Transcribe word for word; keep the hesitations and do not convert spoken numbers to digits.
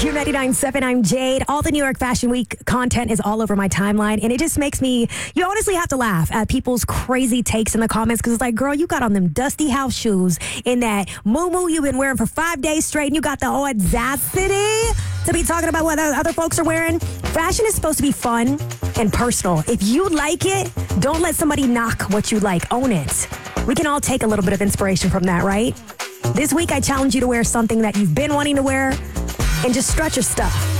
Q ninety-nine point seven, I'm Jade. All the New York Fashion Week content is all over my timeline, and it just makes me, you honestly have to laugh at people's crazy takes in the comments, because it's like, girl, you got on them dusty house shoes in that moo-moo you've been wearing for five days straight, and you got the audacity to be talking about what other folks are wearing. Fashion is supposed to be fun and personal. If you like it, don't let somebody knock what you like. Own it. We can all take a little bit of inspiration from that, right? This week, I challenge you to wear something that you've been wanting to wear and just stretch your stuff.